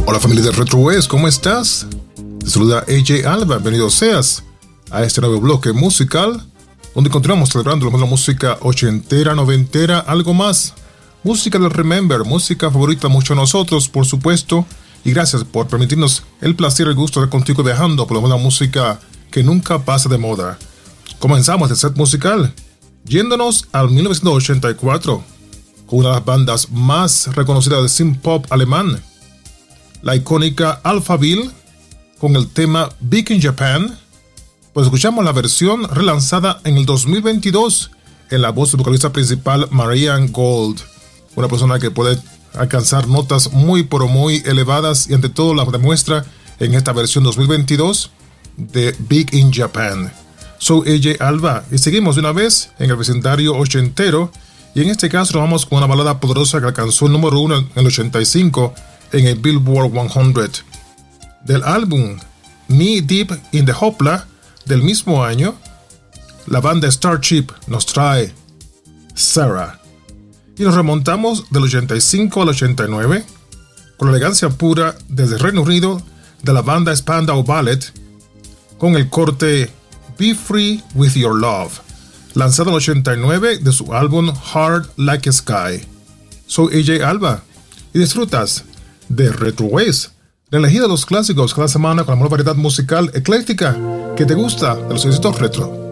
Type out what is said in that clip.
Hola familia de Retro West, ¿cómo estás? Te saluda AJ Alba, bienvenido seas a este nuevo bloque musical donde continuamos celebrando la música ochentera, noventera, algo más. Música del Remember, música favorita de muchos de nosotros, por supuesto. Y gracias por permitirnos el placer y el gusto de estar contigo viajando por la música que nunca pasa de moda. Comenzamos el set musical yéndonos al 1984 con una de las bandas más reconocidas de synth pop alemán, la icónica Alphaville, con el tema Big in Japan. Pues escuchamos la versión relanzada en el 2022 en la voz del vocalista principal Marianne Gold, una persona que puede alcanzar notas muy pero muy elevadas y ante todo la demuestra en esta versión 2022 de Big in Japan. Soy AJ Alba y seguimos de una vez en el vecindario ochentero, y en este caso nos vamos con una balada poderosa que alcanzó el número 1 en el 85 en el Billboard 100. Del álbum Knee Deep in the Hopla del mismo año, la banda Starship nos trae Sarah. Y nos remontamos del 85 al 89 con la elegancia pura desde Reino Unido de la banda Spandau Ballet con el corte Be Free With Your Love, lanzado en el 89 de su álbum Hard Like a Sky. Soy AJ Alba y disfrutas de Retro West, la elegida de los clásicos cada semana con la mejor variedad musical ecléctica que te gusta de los éxitos retro.